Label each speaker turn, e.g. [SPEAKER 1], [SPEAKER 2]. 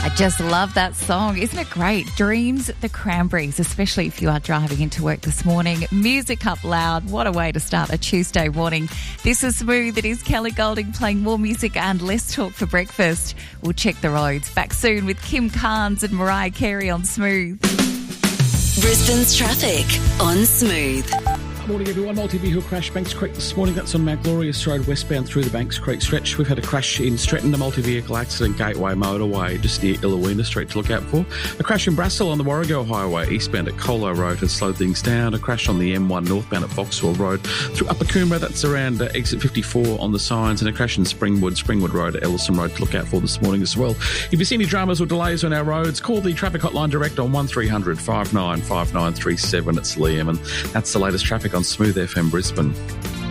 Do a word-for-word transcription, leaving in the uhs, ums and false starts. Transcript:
[SPEAKER 1] I just love that song. Isn't it great? Dreams, the Cranberries, especially if you are driving into work this morning. Music up loud. What a way to start a Tuesday morning. This is Smooth. It is Kelly Golding playing more music and less talk for breakfast. We'll check the roads. Back soon with Kim Carnes and Mariah Carey on Smooth.
[SPEAKER 2] Brisbane's traffic on Smooth.
[SPEAKER 3] Morning everyone. Multi-vehicle crash Banks Creek this morning. That's on Mount Glorious Road westbound through the Banks Creek stretch. We've had a crash in Stretton, a multi-vehicle accident, Gateway Motorway just near Illawina Street to look out for. A crash in Brassel on the Warrego Highway eastbound at Colo Road has slowed things down. A crash on the M one northbound at Vauxhall Road through Upper Coombe. That's around uh, exit fifty-four on the signs, and a crash in Springwood, Springwood Road at Ellison Road to look out for this morning as well. If you see any dramas or delays on our roads, call the traffic hotline direct on one three hundred five nine five nine three seven. It's Liam, and that's the latest traffic on Smooth F M Brisbane.